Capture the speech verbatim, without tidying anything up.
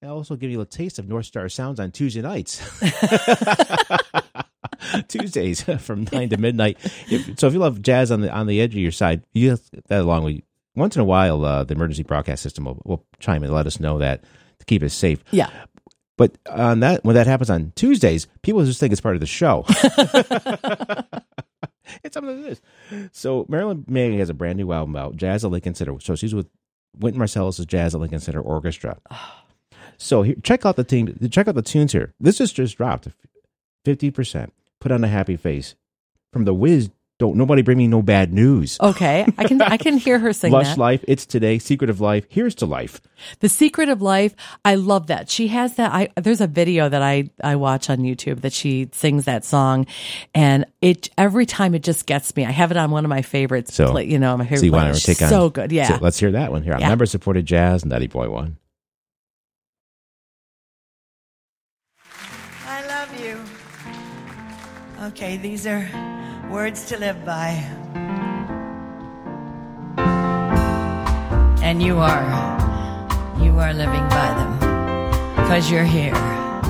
And also give you a taste of North Star Sounds on Tuesday nights. Tuesdays from nine to midnight. If, so if you love jazz on the on the edge of your side, you have that along with once in a while uh, the emergency broadcast system will, will chime in and let us know that to keep us safe. Yeah. But on that when that happens on Tuesdays, people just think it's part of the show. It's something that is. So Marilyn May has a brand new album out, Jazz at Lincoln Center. So she's with Wynton Marsalis' Jazz at Lincoln Center Orchestra. So here, check out the team. Check out the tunes here. This is just dropped fifty percent. Put on a happy face. From the Wiz, don't nobody bring me no bad news. Okay, I can I can hear her sing Lush that. Life, It's Today, Secret of Life, Here's to Life. The Secret of Life, I love that. She has that. I there's a video that I I watch on YouTube that she sings that song, and it every time it just gets me. I have it on one of my favorites. So, play, you know, my favorite. So you want to playlist. take on? So good, yeah. So let's hear that one here. Yeah. Member supported jazz, Nutty Boy one. I love you. Okay, these are words to live by. And you are, you are living by them, because you're here.